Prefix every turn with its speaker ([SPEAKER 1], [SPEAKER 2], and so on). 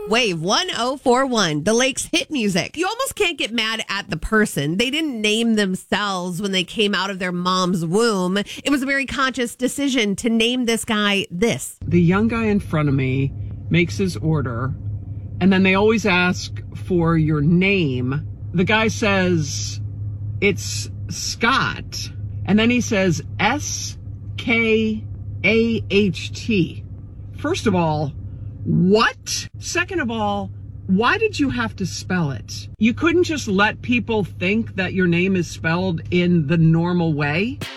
[SPEAKER 1] Wave 1041, the Lake's hit music. You almost can't get mad at the person. They didn't name themselves when they came out of their mom's womb. It was a very conscious decision to name this guy this.
[SPEAKER 2] The young guy in front of me makes his order, and then they always ask for your name. The guy says, it's Scott. And then he says S-K-A-H-T. First of all, what? Second of all, why did you have to spell it? You couldn't just let people think that your name is spelled in the normal way?